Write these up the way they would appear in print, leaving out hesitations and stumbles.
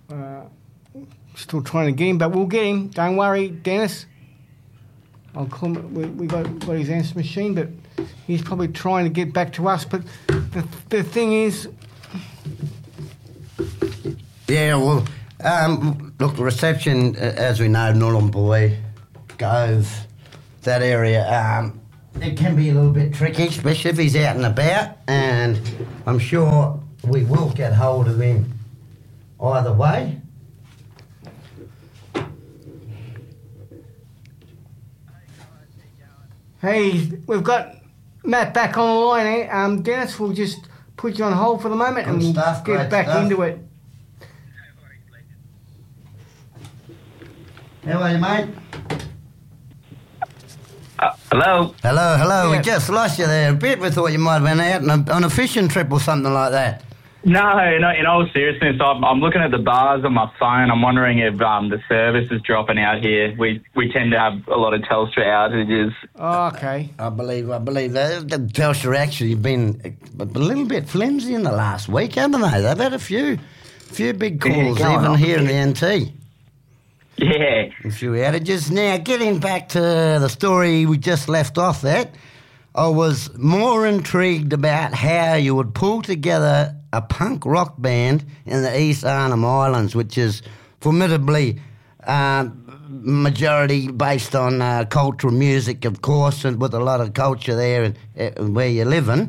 Still trying to get him, but we'll get him. Don't worry, Dennis. I'll call him. We got his answer machine, but he's probably trying to get back to us. But the thing is... Yeah, well, look, the reception, as we know, Nhulunbuy, Gove, that area, it can be a little bit tricky, especially if he's out and about, and I'm sure we will get hold of him either way. Hey, we've got Matt back on the line, eh? Dennis, we'll just put you on hold for the moment and we'll get back into it. How are you, mate? Hello? Hello. Yeah. We just lost you there a bit. We thought you might have been out on a fishing trip or something like that. No, in all seriousness, I'm looking at the bars on my phone. I'm wondering if the service is dropping out here. We tend to have a lot of Telstra outages. Oh, okay. I believe that. The Telstra actually been a little bit flimsy in the last week, haven't they? They've had a few big calls, even here in the NT. Yeah. A few outages. Now, getting back to the story we just left off at, I was more intrigued about how you would pull together a punk rock band in the East Arnhem Islands, which is formidably majority based on cultural music, of course, and with a lot of culture there and where you're living.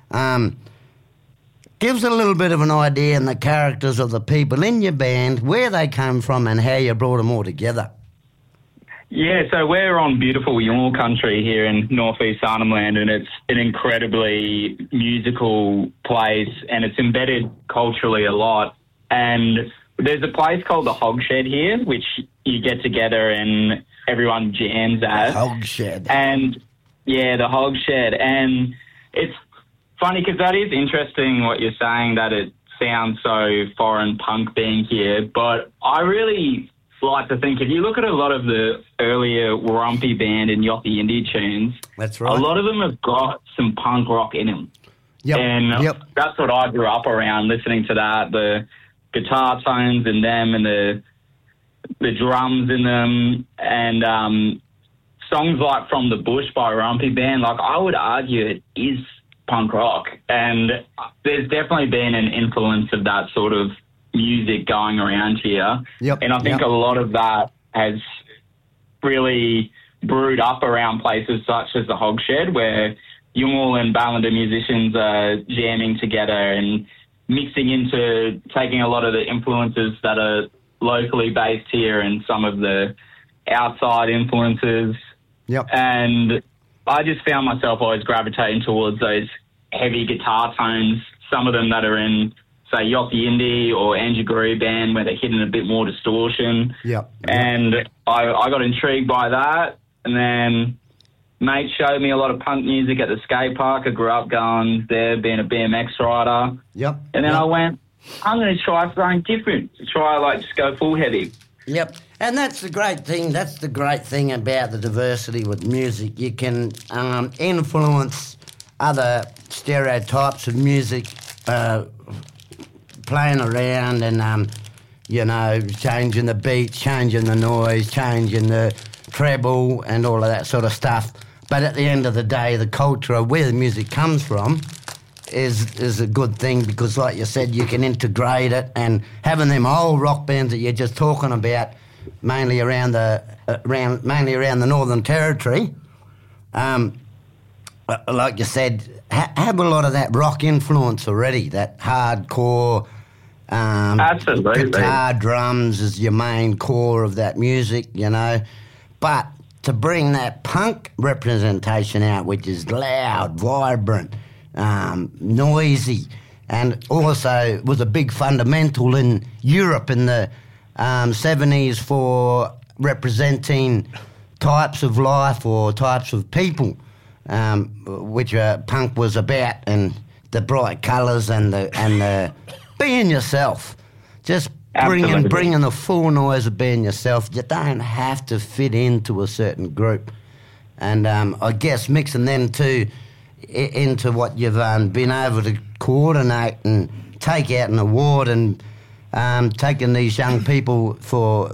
Gives a little bit of an idea in the characters of the people in your band, where they came from and how you brought them all together. Yeah, so we're on beautiful Yolngu country here in northeast Arnhem Land, and it's an incredibly musical place, and it's embedded culturally a lot. And there's a place called the Hogshed here, which you get together and everyone jams at. Hogshed. And, yeah, the Hogshed. And it's funny because that is interesting what you're saying, that it sounds so foreign punk being here, but I really like to think if you look at a lot of the earlier Warumpi Band and Yothu Yindi tunes, that's right, a lot of them have got some punk rock in them. Yep. And yep. That's what I grew up around, listening to that, the guitar tones in them and the drums in them, and songs like From the Bush by Warumpi Band, like I would argue it is punk rock, and there's definitely been an influence of that sort of music going around here. Yep. And I think a lot of that has really brewed up around places such as the Hogshed, where Yolngu and Ballender musicians are jamming together and mixing into taking a lot of the influences that are locally based here and some of the outside influences. Yep. And I just found myself always gravitating towards those heavy guitar tones, some of them that are in, say, Yothu Yindi or Andrew Guru Band, where they're hitting a bit more distortion. Yep. And I got intrigued by that. And then mate showed me a lot of punk music at the skate park. I grew up going there, being a BMX rider. Yep. And then I went, I'm going to try something different, just go full heavy. Yep. And that's the great thing. That's the great thing about the diversity with music. You can influence other stereotypes of music, playing around and, changing the beats, changing the noise, changing the treble and all of that sort of stuff. But at the end of the day, the culture of where the music comes from is a good thing, because, like you said, you can integrate it, and having them old rock bands that you're just talking about, mainly around the Northern Territory, like you said, have a lot of that rock influence already, that hardcore. Absolutely. Guitar, drums is your main core of that music, But to bring that punk representation out, which is loud, vibrant, noisy, and also was a big fundamental in Europe in the 70s for representing types of life or types of people, which punk was about, and the bright colours and the being yourself, just bringing the full noise of being yourself. You don't have to fit into a certain group, and I guess mixing them two into what you've been able to coordinate and take out an award and taking these young people for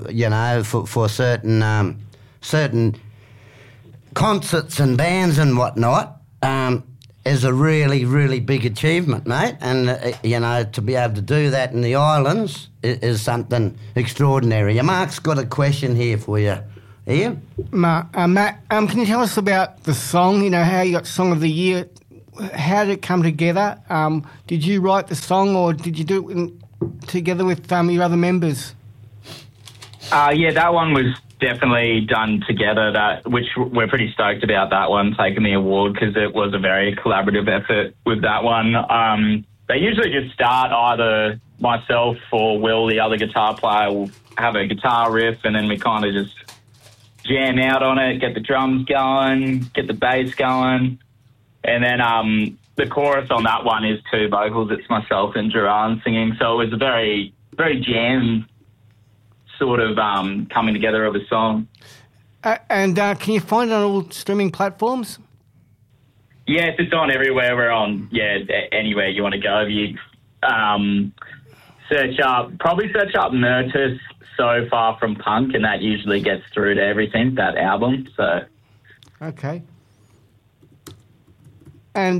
certain concerts and bands and whatnot is a really, really big achievement, mate. And, to be able to do that in the islands is something extraordinary. Mark's got a question here for you. Ian? Matt, can you tell us about the song, how you got Song of the Year? How did it come together? Did you write the song or did you do it together with your other members? Yeah, that one was definitely done together, which we're pretty stoked about that one taking the award because it was a very collaborative effort with that one. They usually just start either myself or Will, the other guitar player, will have a guitar riff and then we kind of just jam out on it, get the drums going, get the bass going. And then the chorus on that one is 2 vocals. It's myself and Duran singing. So it was a very, very jam sort of coming together of a song. And can you find it on all streaming platforms? Yes, it's on everywhere. We're on, anywhere you want to go. If you search up Murtis So Far From Punk, and that usually gets through to everything, that album. So, okay. And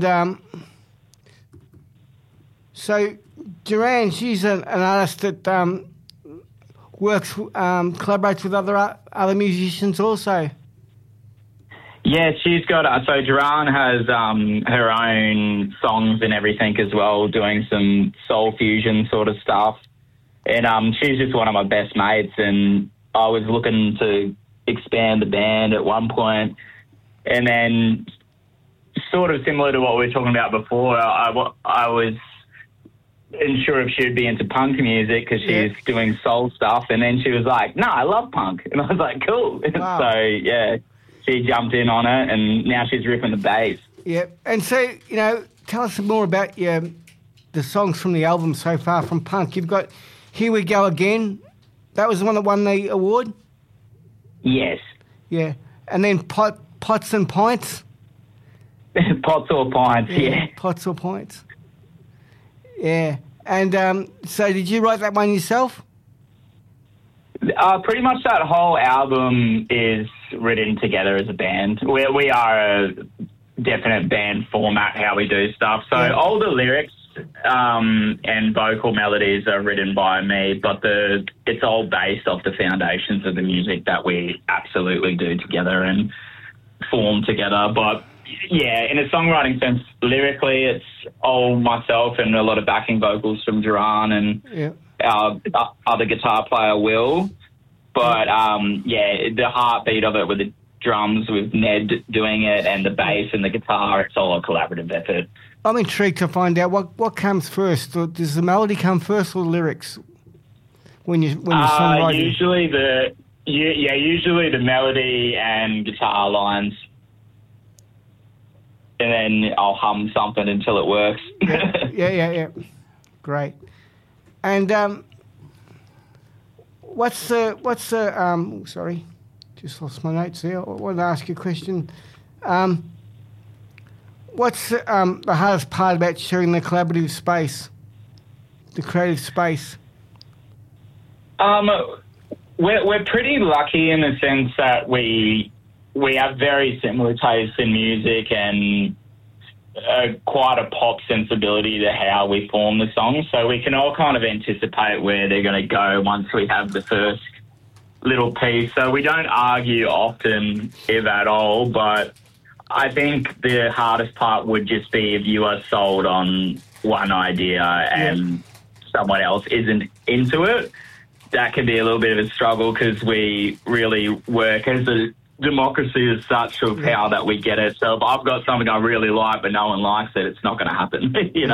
so Duran, she's an artist that works, collaborates with other musicians also. Yeah, she's got. So Duran has her own songs and everything as well, doing some soul fusion sort of stuff. And she's just one of my best mates. And I was looking to expand the band at one point, and then sort of similar to what we were talking about before, I was unsure if she'd be into punk music because she's doing soul stuff, and then she was like, no, I love punk. And I was like, cool. Wow. So, yeah, she jumped in on it, and now she's ripping the bass. Yeah, and so, tell us more about the songs from the album So Far From Punk. You've got Here We Go Again. That was the one that won the award? Yes. Yeah, and then Pots and Pints. Pots or Pints, yeah. Pots or Pints. Yeah. And so did you write that one yourself? Pretty much that whole album is written together as a band. We are a definite band format, how we do stuff. So all the lyrics and vocal melodies are written by me, but it's all based off the foundations of the music that we absolutely do together and form together. But yeah, in a songwriting sense, lyrically, it's all myself and a lot of backing vocals from Duran and our other guitar player, Will. But, the heartbeat of it with the drums, with Ned doing it, and the bass and the guitar, it's all a collaborative effort. I'm intrigued to find out what comes first. Does the melody come first or the lyrics when you're songwriting? Usually the melody and guitar lines. And then I'll hum something until it works. Yeah. Great. And sorry, just lost my notes there. I wanted to ask you a question. What's the hardest part about sharing the collaborative space, the creative space? We're pretty lucky in the sense that we have very similar tastes in music and quite a pop sensibility to how we form the songs. So we can all kind of anticipate where they're going to go once we have the first little piece. So we don't argue often, if at all, but I think the hardest part would just be if you are sold on one idea and someone else isn't into it. That can be a little bit of a struggle because we really work as a democracy as such of how that we get it. So if I've got something I really like but no one likes it, it's not going to happen,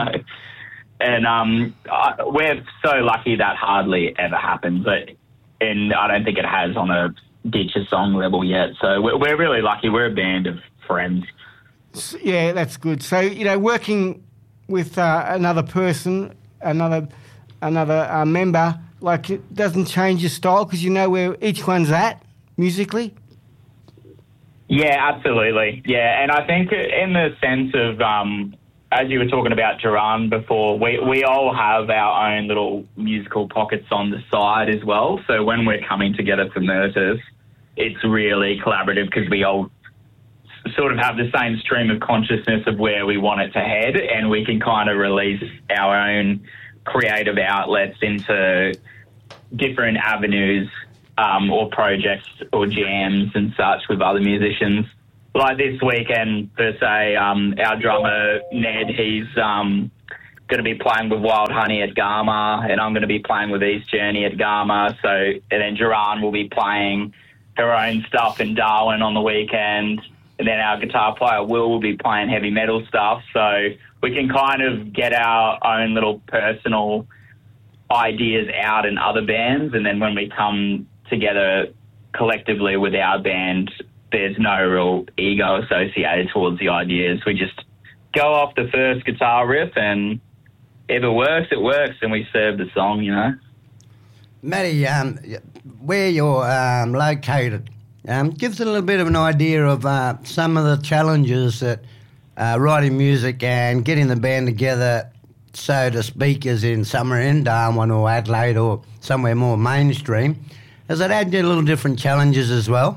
And we're so lucky that hardly ever happens, and I don't think it has on a ditch a song level yet. So we're really lucky. We're a band of friends. Yeah, that's good. So, working with another person, another member, like it doesn't change your style because you know where each one's at musically? Yeah, absolutely. Yeah, and I think in the sense of as you were talking about Duran before, we all have our own little musical pockets on the side as well. So when we're coming together for Murtis, it's really collaborative because we all sort of have the same stream of consciousness of where we want it to head, and we can kind of release our own creative outlets into different avenues or projects or jams and such with other musicians. Like this weekend, per se, our drummer, Ned, he's going to be playing with Wild Honey at Garma, and I'm going to be playing with East Journey at Garma. So, and then Duran will be playing her own stuff in Darwin on the weekend. And then our guitar player, will be playing heavy metal stuff. So we can kind of get our own little personal ideas out in other bands. And then when we come together collectively with our band, there's no real ego associated towards the ideas. We just go off the first guitar riff, and if it works, it works, and we serve the song, you know. Matty, where you're located, gives a little bit of an idea of some of the challenges that writing music and getting the band together, so to speak, as in somewhere in Darwin or Adelaide or somewhere more mainstream. Has it had a little different challenges as well?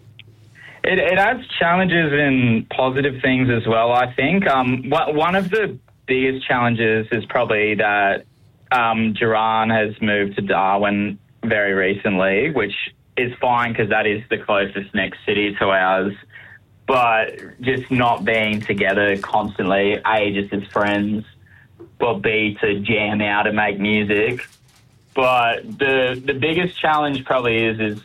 It adds challenges and positive things as well, I think. One of the biggest challenges is probably that Duran has moved to Darwin very recently, which is fine because that is the closest next city to ours. But just not being together constantly, A, just as friends, but B, to jam out and make music. But the biggest challenge probably is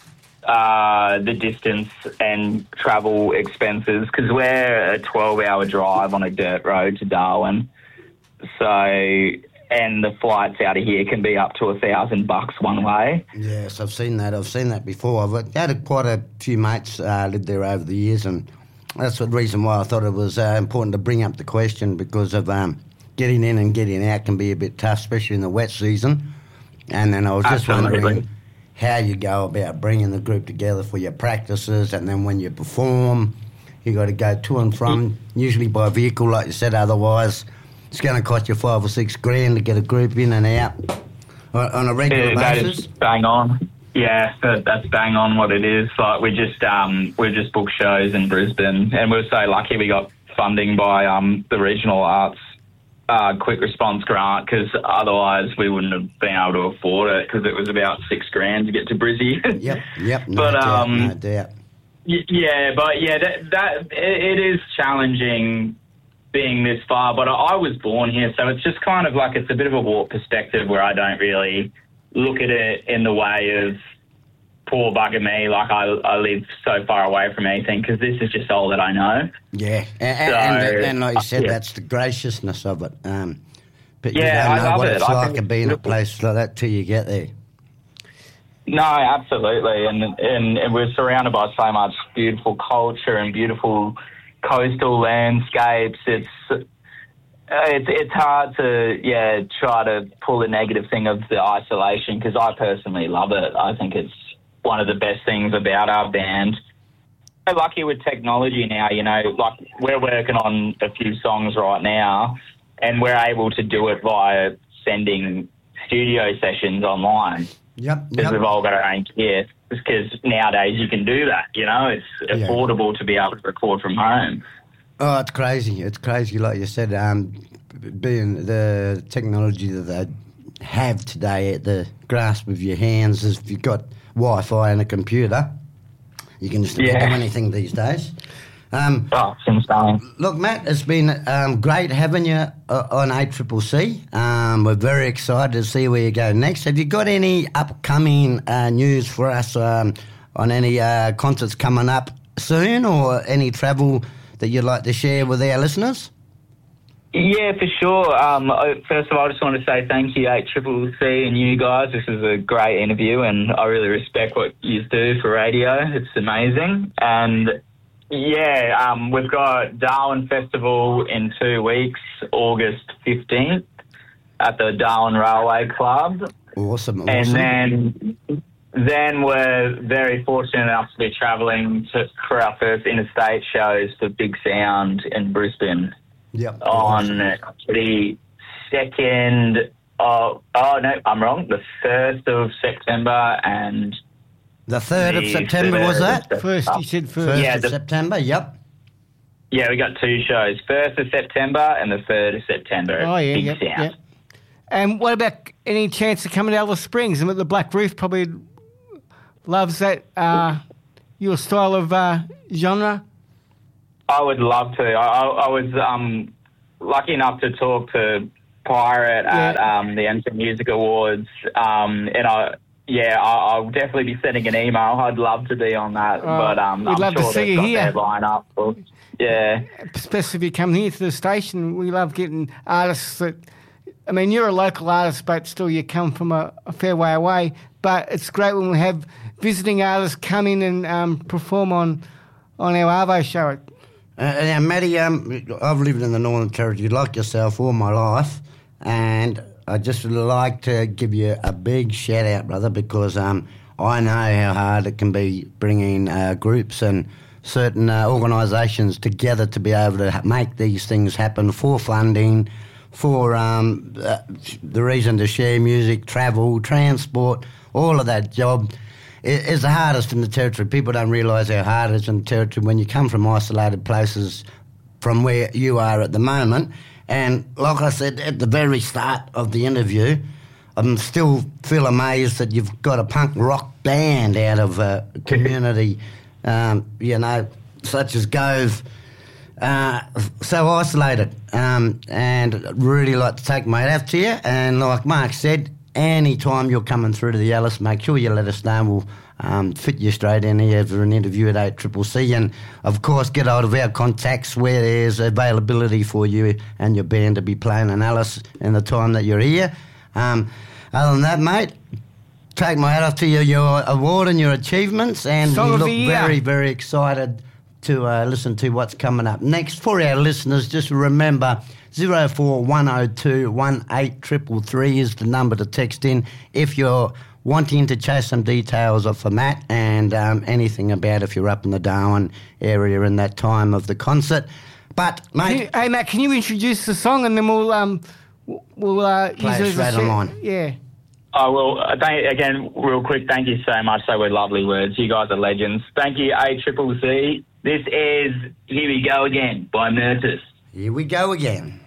the distance and travel expenses, because we're a 12-hour drive on a dirt road to Darwin. So, and the flights out of here can be up to $1,000 one way. Yes, I've seen that. I've seen that before. I've had quite a few mates lived there over the years, and that's the reason why I thought it was important to bring up the question, because of getting in and getting out can be a bit tough, especially in the wet season. And then I was just wondering how you go about bringing the group together for your practices, and then when you perform, you got to go to and from, usually by vehicle, like you said. Otherwise, it's going to cost you $5 or $6 grand to get a group in and out on a regular basis. That is bang on. Yeah, that's bang on what it is. Like we just booked shows in Brisbane, and we're so lucky we got funding by the Regional Arts Quick Response Grant, because otherwise we wouldn't have been able to afford it, because it was about $6 grand to get to Brizzy. Yep. No doubt. It is challenging being this far, but I was born here, so it's just kind of like, it's a bit of a warped perspective where I don't really look at it in the way of poor bugger me, like I live so far away from anything, because this is just all that I know. Yeah, and like you said, that's the graciousness of it. But you don't know what it's like to be in a place like that till you get there. No, absolutely, and we're surrounded by so much beautiful culture and beautiful coastal landscapes. It's hard to try to pull the negative thing of the isolation, because I personally love it. I think it's one of the best things about our band. We're lucky with technology now, you know, like we're working on a few songs right now, and we're able to do it via sending studio sessions online. Yep. Because we've all got our own gear. Because nowadays you can do that, you know, it's affordable to be able to record from home. Oh, it's crazy. It's crazy, like you said, being the technology that they have today at the grasp of your hands. If you've got Wi-Fi and a computer, you can just do anything these days. It's insane. Look, Matt, it's been great having you on ACCC. We're very excited to see where you go next. Have you got any upcoming news for us on any concerts coming up soon, or any travel that you'd like to share with our listeners? Yeah, for sure. First of all, I just want to say thank you, ACCC, and you guys. This is a great interview, and I really respect what you do for radio. It's amazing. And we've got Darwin Festival in 2 weeks, August 15th, at the Darwin Railway Club. Awesome. And then we're very fortunate enough to be travelling for our first interstate shows to Big Sound in Brisbane Yep. on the 2nd of... Oh, no, I'm wrong. The 1st of September and... The 3rd of September, was that? First, you said first. 1st Yeah, of September, yep. Yeah, we got 2 shows. 1st of September and the 3rd of September. Oh, yeah, Big yep, Sound. yep. And what about any chance of coming to Alice Springs? And the Black Ruth probably loves that, your style of genre. I would love to. I was lucky enough to talk to Pirate at the MC Music Awards, and I'll definitely be sending an email. I'd love to be on that, but I'm love sure to see they've you got here. their lineup. Yeah. Especially if you come here to the station, we love getting artists that... I mean, you're a local artist, but still you come from a fair way away. But it's great when we have visiting artists come in and perform on our Arvo show. Now, Matty, I've lived in the Northern Territory like yourself all my life, and I just would like to give you a big shout-out, brother, because I know how hard it can be bringing groups and certain organisations together to be able to make these things happen for funding, for the reason to share music, travel, transport, all of that job is the hardest in the Territory. People don't realise how hard it is in the Territory when you come from isolated places from where you are at the moment. And like I said at the very start of the interview, I still feel amazed that you've got a punk rock band out of a community, such as Gove, so isolated, and really like to take my hat off to you. And like Mark said, any time you're coming through to the Alice, make sure you let us know. We'll fit you straight in here for an interview at 8CCC, and of course get hold of our contacts where there's availability for you and your band to be playing in Alice in the time that you're here. Other than that, mate, take my hat off to you, your award and your achievements, and we look very, very excited to listen to what's coming up next. For our listeners, just remember 04102 18333 is the number to text in if you're wanting to chase some details off of Matt and anything about if you're up in the Darwin area in that time of the concert. But, mate... Hey, Matt, can you introduce the song and then we'll play it straight online. Yeah. I will. Again, real quick, thank you so much. They were lovely words. You guys are legends. Thank you, 8CCC. This is Here We Go Again by Murtis. Here we go again.